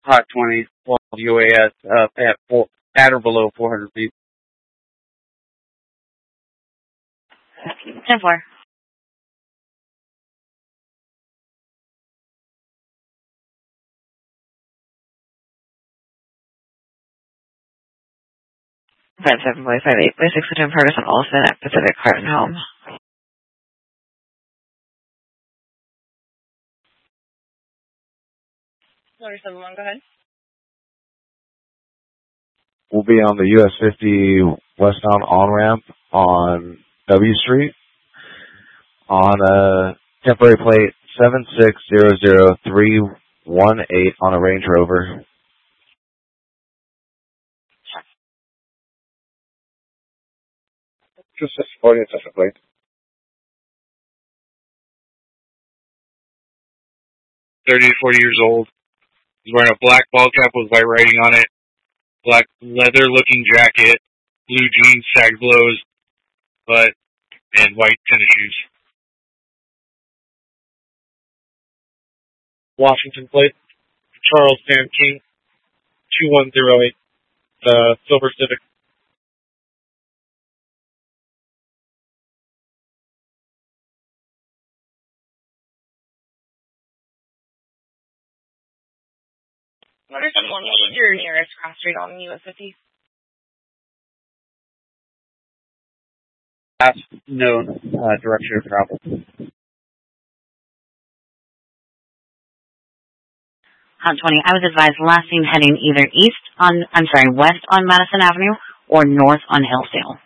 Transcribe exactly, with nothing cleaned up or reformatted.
Hot twenty, twelve U A S, uh, at four, at or below four hundred feet. ten four. five seven five five eight by six Lieutenant Ferguson Olson at Pacific Heart and Home. Number seven one, go ahead. We'll be on the U S fifty westbound on-ramp on W Street on a temporary plate seven six zero zero three one eight on a Range Rover. Just a supporting accessory plate. thirty to forty years old. He's wearing a black ball cap with white writing on it, black leather-looking jacket, blue jeans, sag blows, but and white tennis shoes. Washington plate, Charles Sam King, two one zero eight, uh, Silver Civic. Number seven one, what is your nearest cross street on U S fifty? Last known uh, direction of travel. Hot twenty, I was advised last seen heading either east on, I'm sorry, west on Madison Avenue or north on Hillsdale.